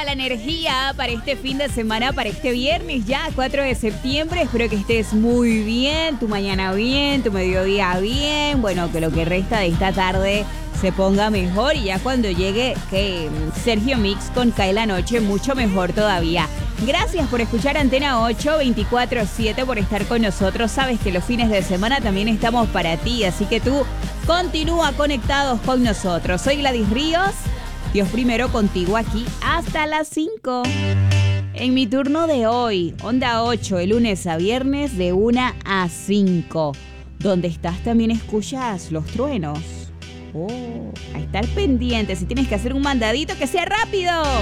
la energía para este fin de semana, para este viernes ya, 4 de septiembre. Espero que estés muy bien, tu mañana bien, tu mediodía bien. Bueno, que lo que resta de esta tarde se ponga mejor y ya cuando llegue que Sergio Mix con Cae la Noche, mucho mejor todavía. Gracias por escuchar Antena 8, 24/7, por estar con nosotros. Sabes que los fines de semana también estamos para ti, así que tú continúa conectados con nosotros. Soy Gladys Ríos, Dios primero contigo aquí hasta las 5. En mi turno de hoy, Onda 8, de lunes a viernes de 1 a 5. Donde estás también escuchas los truenos. A estar pendiente, si tienes que hacer un mandadito que sea rápido.